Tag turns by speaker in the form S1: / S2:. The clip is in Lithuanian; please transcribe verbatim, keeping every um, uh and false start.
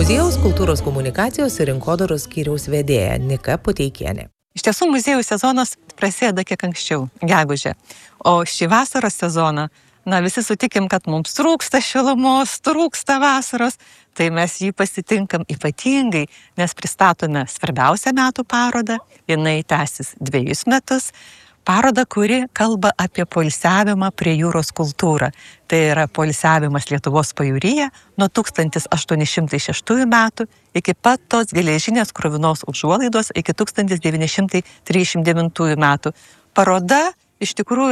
S1: Muziejaus kultūros komunikacijos ir rinkodaros skyriaus vedėja Nika Puteikienė.
S2: Iš tiesų, muziejų sezonas prasideda kiek anksčiau, gegužę. O šį vasaros sezoną, na, visi sutikim, kad mums trūksta šilumos, trūksta vasaros, tai mes jį pasitinkam ypatingai, nes pristatome svarbiausią metų parodą, jinai tęsis dviejus metus, parodą, kuri kalba apie poilsiavimą prie jūros kultūrą. Tai yra poilsiavimas Lietuvos pajūryje nuo tūkstantis aštuoni šimtai šeštųjų metų iki pat tos geležinės kruvinos užuolaidos iki tūkstantis devyni šimtai trisdešimt devintųjų metų. Paroda iš tikrųjų